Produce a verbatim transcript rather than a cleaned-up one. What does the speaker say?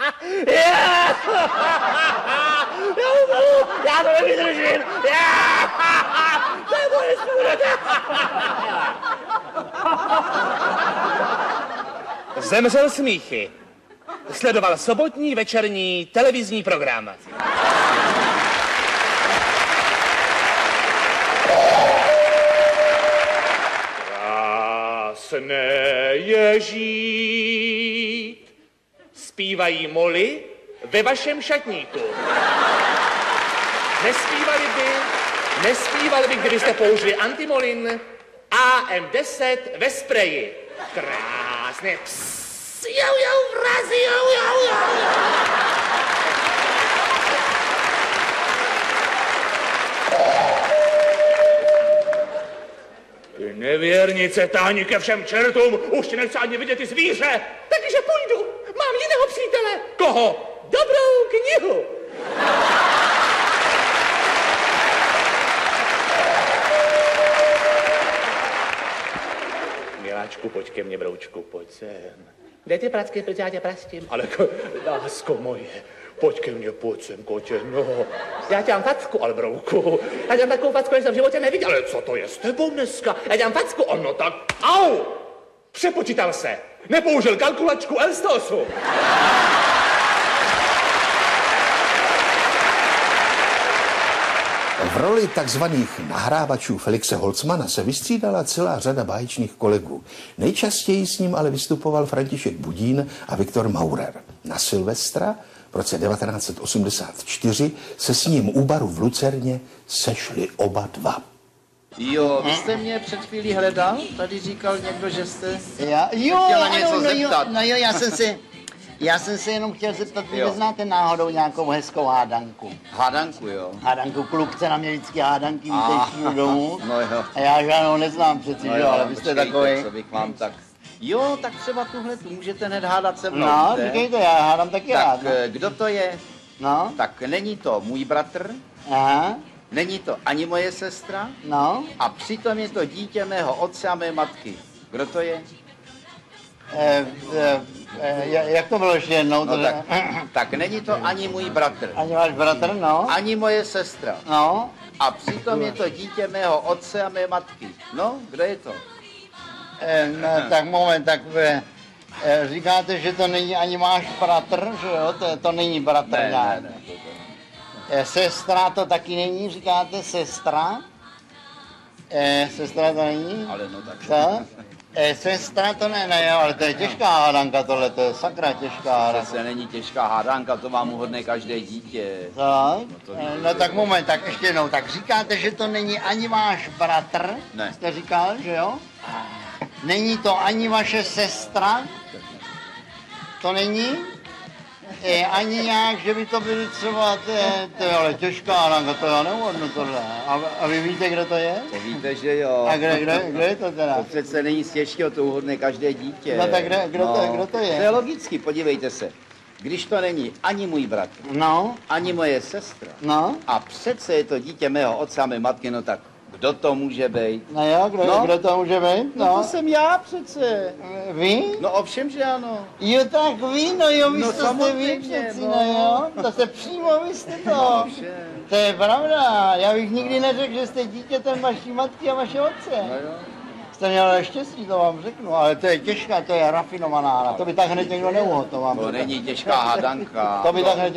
Já, já to nevydržím. Já, to je moje smůra. Zemřel smíchy. Sledoval sobotní večerní televizní program. Krásné je žít, zpívají moly ve vašem šatníku. Nespívali by, nespívali by, kdybyste použili antimolin A M deset ve spreji. Krásně. Pss, jau, jau, vrazi, jau, jau, jau, jau. Ty nevěrnice, táhni ke všem čertům, už ti nechci ani vidět ty zvíře. Takže půjdu, mám jiného přítele. Koho? Dobrou knihu. Miláčku, pojď ke mně, broučku, pojď sem. Kde ty pracky, protože já tě prastím? Ale lásko moje, pojď ke mně, pojď sem, kotě, no. Já tě mám facku, ale brouku. Já tě mám takovou facku, než jsem v životě neviděl. Ale co to je s tebou dneska? Já tě mám facku, ono tak, au! Přepočítal se, nepoužil kalkulačku Elstosu. V roli takzvaných nahrávačů Felixe Holcmana se vystřídala celá řada báječných kolegů. Nejčastěji s ním ale vystupoval František Budín a Viktor Maurer. Na Silvestra v roce devatenáct set osmdesát čtyři se s ním u baru v Lucerně sešli oba dva. Jo, vy jste mě před chvílí hledal? Tady říkal někdo, že jste já, jo, chtěla něco ano, zeptat. Jo, no jo, já jsem si, já jsem si jenom chtěl zeptat, vy neznáte náhodou nějakou hezkou hádanku? Hádanku, jo. Hádanku, kluk chce na mě vždycky hádanky A, vítejšího domů. No jo. A já žádnou neznám přeci, No jo, jo, ale vy jste počkejte, takový. co bych vám tak... Jo, tak třeba tuhle tu můžete hned hádat se mnou. No, víte? říkejte, já hádám taky Tak rád. No. eh, kdo to je? No, Tak není to můj bratr, aha, není to ani moje sestra no, a přitom je to dítě mého otce a mé matky. Kdo to je? e, e, e, jak to bylo ještě jednou? No to, tak, tak není to ani můj bratr, Ani váš bratr, no, ani moje sestra. no, A přitom je to dítě mého otce a mé matky. No, kdo je to? e, no tak moment, tak e, e, říkáte, že to není ani váš bratr, že jo, to, to není bratr Ne, nějak. ne, ne, to, to. E, sestra to taky není, říkáte sestra? E, sestra to není? Ale no tak. Co? E, sestra to ne, ne, ale to je těžká hádanka tohle, to je sakra těžká hádanka. Přece není těžká hádanka, to vám uhodne každé dítě. Tak? to No, víte, no že tak jo. moment, tak ještě jednou, tak říkáte, že to není ani váš bratr? Ne. Jste říkal, že jo? Není to ani vaše sestra? To není? E, ani nějak, že by to byly třeba, to je, to je ale těžká hádanka, to já neuhodnu tohle. A, a vy víte, kdo to je? To víte, že jo. A kde, kde, kde je to teda? To přece není z těžkého, to uhodne každé dítě. No tak kde- kdo to je, kdo to je? To je logicky, podívejte se. Když to není ani můj bratr, No, ani moje sestra, no, a přece je to dítě mého otce a mé matky, no tak kdo to může být? no jo, kdo, No. kdo to může být? No, No, to jsem já přece. vy? No ovšem, že ano. Jo, tak vy, no jo, vy No, no, jste vy samozřejmě, přeci, no. no jo, to se přímo vy jste to. Ovšem. To je pravda, já bych nikdy neřekl, že jste dítětem vaší matky a vaše otce. No jo. Jste měl štěstí, to vám řeknu, ale to je těžká, to je rafinovaná, to by tak hned někdo neuhodl, to vám To řeknu. není těžká hádanka. To by tak hned